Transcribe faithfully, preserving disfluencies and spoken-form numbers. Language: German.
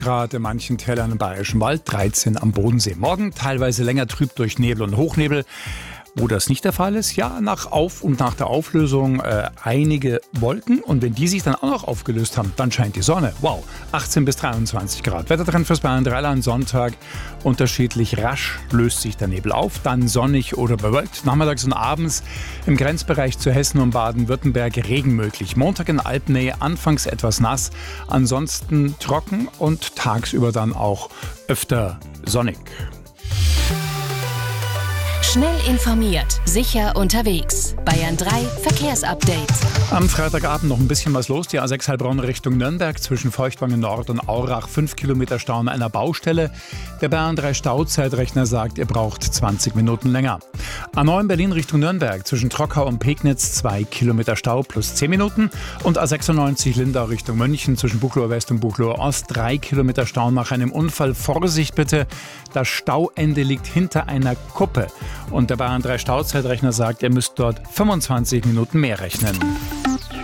Grad in manchen Tälern im Bayerischen Wald, dreizehn am Bodensee. Morgen teilweise länger trüb durch Nebel und Hochnebel. Wo das nicht der Fall ist, ja, nach Auf- und nach der Auflösung äh, einige Wolken. Und wenn die sich dann auch noch aufgelöst haben, dann scheint die Sonne. Wow, achtzehn bis dreiundzwanzig Grad. Wettertrend fürs Bayern Dreiland, Sonntag unterschiedlich rasch löst sich der Nebel auf, dann sonnig oder bewölkt. Nachmittags und abends im Grenzbereich zu Hessen und Baden-Württemberg Regen möglich. Montag in Alpnähe anfangs etwas nass, ansonsten trocken und tagsüber dann auch öfter sonnig. Schnell informiert, sicher unterwegs. Bayern drei Verkehrsupdate. Am Freitagabend noch ein bisschen was los. Die A sechs Heilbronn Richtung Nürnberg zwischen Feuchtwangen Nord und Aurach. fünf Kilometer Stau an einer Baustelle. Der Bayern drei Stauzeitrechner sagt, ihr braucht zwanzig Minuten länger. A neun Berlin Richtung Nürnberg zwischen Trockau und Pegnitz zwei Kilometer Stau plus zehn Minuten. Und A sechsundneunzig Lindau Richtung München zwischen Buchloe West und Buchloe Ost drei Kilometer Stau nach einem Unfall. Vorsicht bitte, das Stauende liegt hinter einer Kuppe. Und der Bayern drei Stauzeitrechner sagt, ihr müsst dort fünfundzwanzig Minuten mehr rechnen.